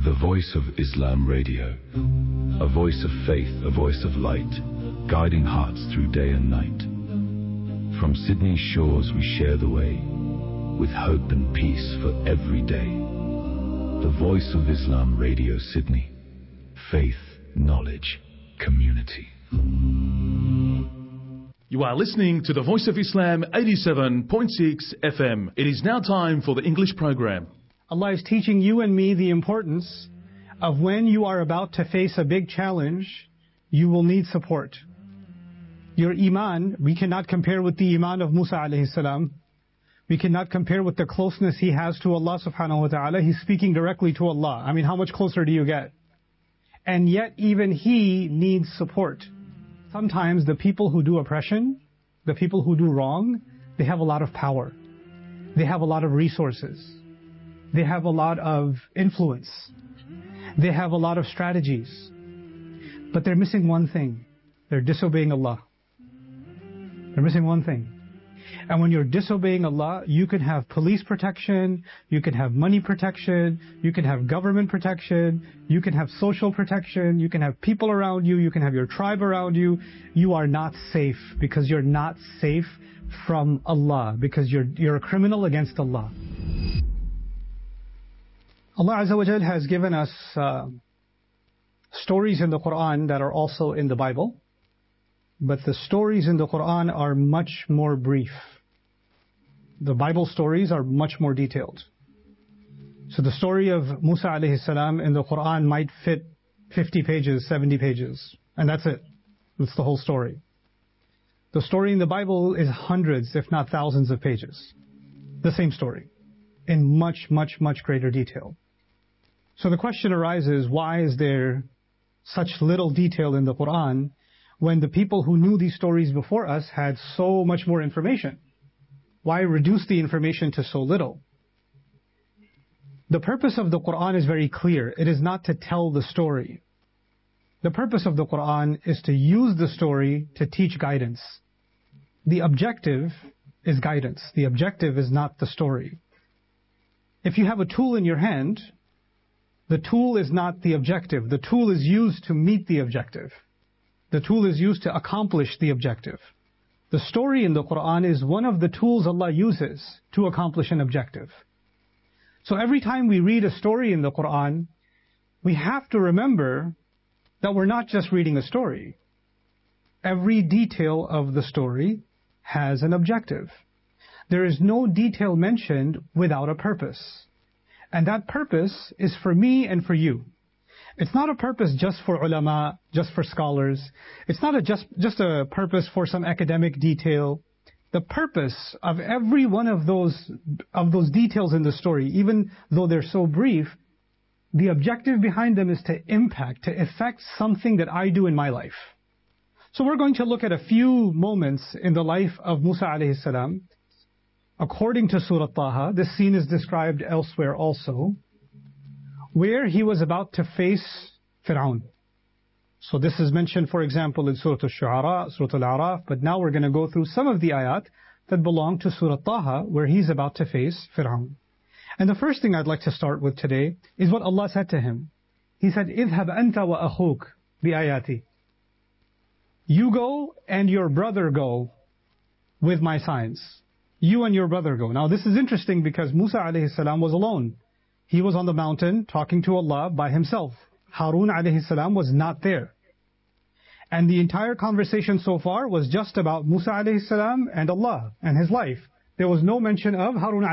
The Voice of Islam Radio. A voice of faith, a voice of light, guiding hearts through day and night. From Sydney's shores we share the way, with hope and peace for every day. The Voice of Islam Radio Sydney. Faith, knowledge, community. You are listening to the Voice of Islam 87.6 FM. It is now time for the English program. Allah is teaching you and me the importance of when you are about to face a big challenge, you will need support. Your iman, we cannot compare with the iman of Musa alayhi salam. We cannot compare with the closeness he has to Allah subhanahu wa ta'ala. He's speaking directly to Allah. I mean, how much closer do you get? And yet even he needs support. Sometimes the people who do oppression, the people who do wrong, they have a lot of power. They have a lot of resources. They have a lot of influence. They have a lot of strategies. But they're missing one thing. They're disobeying Allah. They're missing one thing. And when you're disobeying Allah, you can have police protection, you can have money protection, you can have government protection, you can have social protection, you can have people around you, you can have your tribe around you. You are not safe because you're not safe from Allah, because you're a criminal against Allah. Allah Azza wa Jal has given us stories in the Quran that are also in the Bible. But the stories in the Quran are much more brief. The Bible stories are much more detailed. So the story of Musa alayhi salam in the Quran might fit 50 pages, 70 pages. And that's it. That's the whole story. The story in the Bible is hundreds, if not thousands of pages. The same story. In much, much, much greater detail. So the question arises, why is there such little detail in the Quran when the people who knew these stories before us had so much more information? Why reduce the information to so little? The purpose of the Quran is very clear. It is not to tell the story. The purpose of the Quran is to use the story to teach guidance. The objective is guidance. The objective is not the story. If you have a tool in your hand, the tool is not the objective. The tool is used to meet the objective. The tool is used to accomplish the objective. The story in the Quran is one of the tools Allah uses to accomplish an objective. So every time we read a story in the Quran, we have to remember that we're not just reading a story. Every detail of the story has an objective. There is no detail mentioned without a purpose. And that purpose is for me and for you. It's not a purpose just for ulama, just for scholars. It's not just a purpose for some academic detail. The purpose of every one of those details in the story, even though they're so brief, the objective behind them is to impact, to affect something that I do in my life. So we're going to look at a few moments in the life of Musa alayhi salam. According to Surah Taha, this scene is described elsewhere also, where he was about to face Fir'aun. So this is mentioned, for example, in Surah Al-Shu'ara, Surah Al-A'raf, but now we're going to go through some of the ayat that belong to Surah Taha, where he's about to face Fir'aun. And the first thing I'd like to start with today is what Allah said to him. He said, اذهب أنت وأخوك بآياتي. You go and your brother go with my signs. You and your brother go. Now this is interesting because Musa alayhi salam was alone. He was on the mountain talking to Allah by himself. Harun alayhi salam was not there. And the entire conversation so far was just about Musa alayhi salam and Allah and his life. There was no mention of Harun